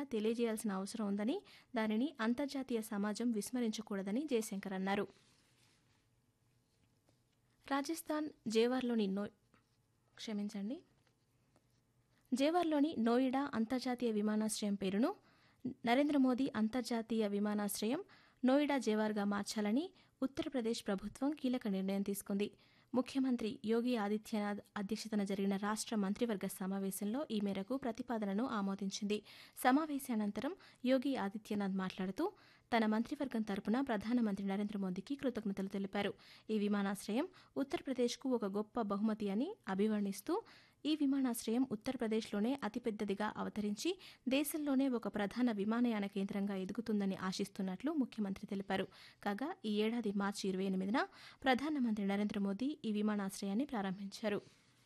తెలియజేయాల్సిన అవసరం ఉందని, దానిని అంతర్జాతీయ సమాజం విస్మరించకూడదని జయశంకర్ అన్నారు. రాజస్థాన్ జేవార్లోని నోయిడా అంతర్జాతీయ విమానాశ్రయం పేరును నరేంద్ర మోదీ అంతర్జాతీయ విమానాశ్రయం నోయిడా జేవార్గా మార్చాలని ఉత్తరప్రదేశ్ ప్రభుత్వం కీలక నిర్ణయం తీసుకుంది. ముఖ్యమంత్రి యోగి ఆదిత్యనాథ్ అధ్యక్షతన జరిగిన రాష్ట్ర మంత్రివర్గ సమావేశంలో ఈ మేరకు ప్రతిపాదనను ఆమోదించింది. సమావేశానంతరం యోగి ఆదిత్యనాథ్ మాట్లాడుతూ తన మంత్రివర్గం తరపున ప్రధానమంత్రి నరేంద్ర మోదీకి కృతజ్ఞతలు తెలిపారు. ఈ విమానాశ్రయం ఉత్తరప్రదేశ్కు ఒక గొప్ప బహుమతి అని అభివర్ణిస్తూ ఈ విమానాశ్రయం ఉత్తరప్రదేశ్లోనే అతిపెద్దదిగా అవతరించి దేశంలోనే ఒక ప్రధాన విమానయాన కేంద్రంగా ఎదుగుతుందని ఆశిస్తున్నట్లు ముఖ్యమంత్రి తెలిపారు. కాగా ఈ ఏడాది మార్చి 28న ప్రధానమంత్రి నరేంద్ర మోదీ ఈ విమానాశ్రయాన్ని ప్రారంభించారు.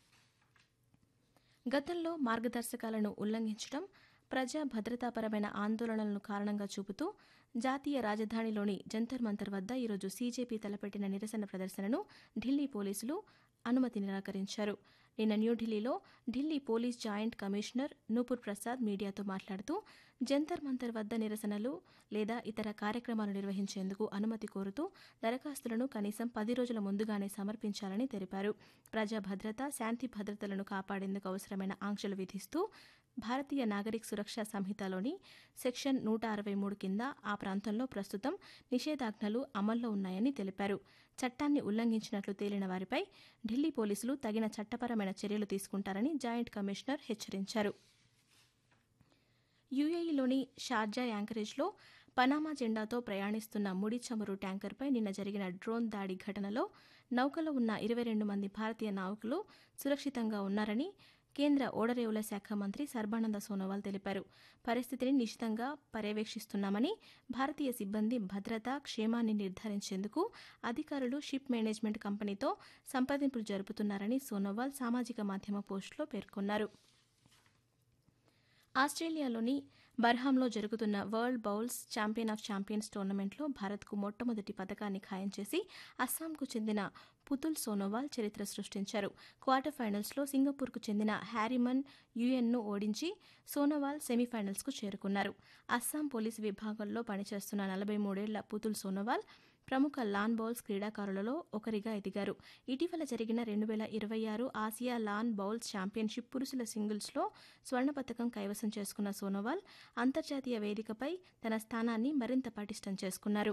గతంలో మార్గదర్శకాలను ఉల్లంఘించడం, ప్రజా భద్రతాపరమైన ఆందోళనలను కారణంగా చూపుతూ జాతీయ రాజధానిలోని జంతర్ మంతర్ వద్ద ఈరోజు సీజేపీ తలపెట్టిన నిరసన ప్రదర్శనను ఢిల్లీ పోలీసులు అనుమతి నిరాకరించారు. నిన్న న్యూఢిల్లీలో Delhi police joint commissioner Nupur Prasad మీడియాతో మాట్లాడుతూ జంతర్ మంతర్ వద్ద నిరసనలు లేదా ఇతర కార్యక్రమాలు నిర్వహించేందుకు అనుమతి కోరుతూ దరఖాస్తులను కనీసం 10 రోజుల ముందుగానే సమర్పించాలని తెలిపారు. ప్రజా భద్రత, శాంతి భద్రతలను కాపాడేందుకు అవసరమైన ఆంక్షలు విధిస్తూ భారతీయ నాగరిక్ సురక్షా సంహితలోని సెక్షన్ 163 కింద ఆ ప్రాంతంలో ప్రస్తుతం నిషేధాజ్ఞలు అమల్లో ఉన్నాయని తెలిపారు. చట్టాన్ని ఉల్లంఘించినట్లు తేలిన వారిపై ఢిల్లీ పోలీసులు తగిన చట్టపరమైన చర్యలు తీసుకుంటారని జాయింట్ కమిషనర్ హెచ్చరించారు. యూఏఈలోని షార్జా యాంకరేజ్లో పనామా జెండాతో ప్రయాణిస్తున్న ముడి చమురు ట్యాంకర్పై నిన్న జరిగిన డ్రోన్ దాడి ఘటనలో నౌకలో ఉన్న 22 మంది భారతీయ నావికులు సురక్షితంగా ఉన్నారని కేంద్ర ఓడరేవుల శాఖ మంత్రి సర్బానంద సోనోవాల్ తెలిపారు. పరిస్థితిని నిశితంగా పర్యవేక్షిస్తున్నామని, భారతీయ సిబ్బంది భద్రత, క్షేమాన్ని నిర్ధారించేందుకు అధికారులు షిప్ మేనేజ్మెంట్ కంపెనీతో సంప్రదింపులు జరుపుతున్నారని సోనోవాల్ సామాజిక మాధ్యమ పోస్టులో పేర్కొన్నారు. ఆస్ట్రేలియాలోని బర్హాంలో జరుగుతున్న world bowls champion of champions టోర్నమెంట్లో భారత్కు మొట్టమొదటి పతకాన్ని ఖాయం చేసి అస్సాంకు చెందిన పుతుల్ సోనోవాల్ చరిత్ర సృష్టించారు. క్వార్టర్ ఫైనల్స్లో సింగపూర్కు చెందిన హ్యారిమన్ యుఎన్ను ఓడించి సోనోవాల్ సెమీఫైనల్స్కు చేరుకున్నారు. అస్సాం పోలీసు విభాగంలో పనిచేస్తున్న 43 ఏళ్ల పుతుల్ సోనోవాల్ ప్రముఖ లాన్ బౌల్స్ క్రీడాకారులలో ఒకరిగా ఎదిగారు. ఇటీవల జరిగిన 2026 ఆసియా లాన్ బౌల్స్ ఛాంపియన్షిప్ పురుషుల సింగిల్స్లో స్వర్ణ పతకం కైవసం చేసుకున్న సోనోవాల్ అంతర్జాతీయ వేదికపై తన స్థానాన్ని మరింత పటిష్టం చేసుకున్నారు.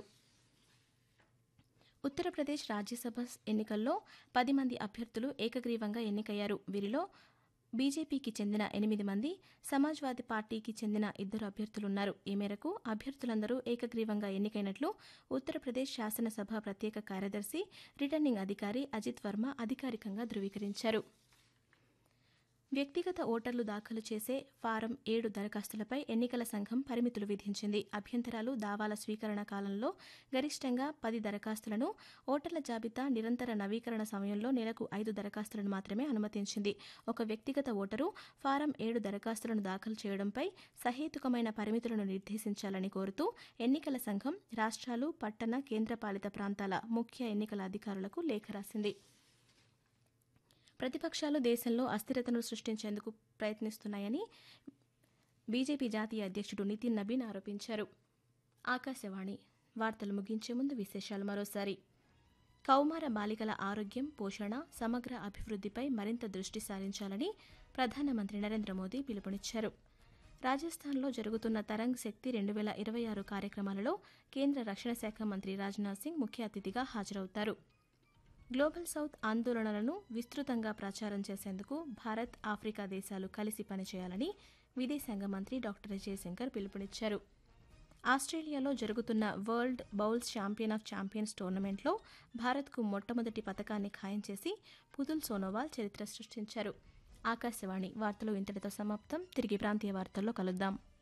ఉత్తరప్రదేశ్ రాజ్యసభ ఎన్నికల్లో 10 మంది అభ్యర్థులు ఏకగ్రీవంగా ఎన్నికయ్యారు. వీరిలో బీజేపీకి చెందిన 8 మంది, సమాజ్వాదీ పార్టీకి చెందిన 2 అభ్యర్థులున్నారు. ఈ మేరకు అభ్యర్థులందరూ ఏకగ్రీవంగా ఎన్నికైనట్లు ఉత్తరప్రదేశ్ శాసనసభ ప్రత్యేక కార్యదర్శి, రిటర్నింగ్ అధికారి అజిత్ వర్మ అధికారికంగా ధృవీకరించారు. వ్యక్తిగత ఓటర్లు దాఖలు చేసే ఫారం 7 దరఖాస్తులపై ఎన్నికల సంఘం పరిమితులు విధించింది. అభ్యంతరాలు, దావాల స్వీకరణ కాలంలో గరిష్టంగా 10 దరఖాస్తులను, ఓటర్ల జాబితా నిరంతర నవీకరణ సమయంలో నెలకు 5 దరఖాస్తులను మాత్రమే అనుమతించింది. ఒక వ్యక్తిగత ఓటరు ఫారం 7 దరఖాస్తులను దాఖలు చేయడంపై సహేతుకమైన పరిమితులను నిర్దేశించాలని కోరుతూ ఎన్నికల సంఘం రాష్ట్రాలు, పట్టణ, కేంద్రపాలిత ప్రాంతాల ముఖ్య ఎన్నికల అధికారులకు లేఖ రాసింది. ప్రతిపక్షాలు దేశంలో అస్థిరతను సృష్టించేందుకు ప్రయత్నిస్తున్నాయని బీజేపీ జాతీయ అధ్యక్షుడు నితిన్ నబీన్ ఆరోపించారు. ఆకాశవాణి వార్తలు ముగించే ముందు విశేషాలు మరోసారి. కౌమార బాలికల ఆరోగ్యం, పోషణ, సమగ్ర అభివృద్ధిపై మరింత దృష్టి సారించాలని ప్రధానమంత్రి నరేంద్ర మోదీ పిలుపునిచ్చారు. రాజస్థాన్లో జరుగుతున్న తరంగ్ శక్తి 2026 కార్యక్రమాలలో కేంద్ర రక్షణ శాఖ మంత్రి రాజ్నాథ్ సింగ్ ముఖ్య అతిథిగా హాజరవుతారు. గ్లోబల్ సౌత్ ఆందోళనలను విస్తృతంగా ప్రచారం చేసేందుకు భారత్, ఆఫ్రికా దేశాలు కలిసి పనిచేయాలని విదేశాంగ మంత్రి డాక్టర్ జయశంకర్ పిలుపునిచ్చారు. ఆస్ట్రేలియాలో జరుగుతున్న world bowls champion of champions టోర్నమెంట్లో భారత్కు మొట్టమొదటి పతకాన్ని ఖాయం చేసి పుతుల్ సోనోవాల్ చరిత్ర సృష్టించారు. ఆకాశవాణి వార్తలు ఇంతటితో సమాప్తం. తిరిగి ప్రాంతీయ వార్తల్లో కలుద్దాం.